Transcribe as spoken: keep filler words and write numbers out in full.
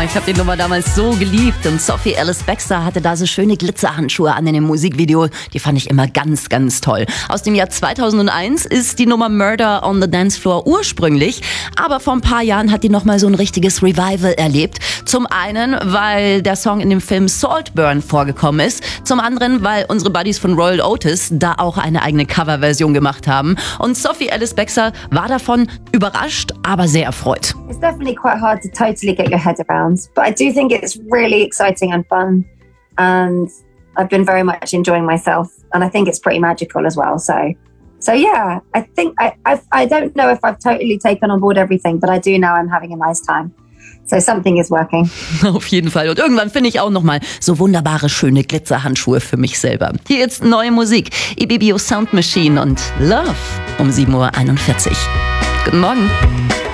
ich habe die Nummer damals so geliebt und Sophie Ellis Bextor hatte da so schöne Glitzerhandschuhe an in dem Musikvideo. Die fand ich immer ganz, ganz toll. Aus dem Jahr zweitausendeins ist die Nummer Murder on the Dance Floor ursprünglich, aber vor ein paar Jahren hat die nochmal so ein richtiges Revival erlebt. Zum einen, weil der Song in dem Film Saltburn vorgekommen ist, zum anderen, weil unsere Buddies von Royal Otis da auch eine eigene Coverversion gemacht haben. Und Sophie Ellis Bextor war davon überrascht, aber sehr erfreut. It's definitely quite hard to totally get your head around, but I do think it's really exciting and fun, and I've been very much enjoying myself, and I think it's pretty magical as well. So, so yeah, I think I I've, I don't know if I've totally taken on board everything, but I do know I'm having a nice time. So something is working. Auf jeden Fall. Und irgendwann finde ich auch nochmal so wunderbare, schöne Glitzerhandschuhe für mich selber. Hier jetzt neue Musik. Ibibio Sound Machine und Love um sieben Uhr einundvierzig. Guten Morgen.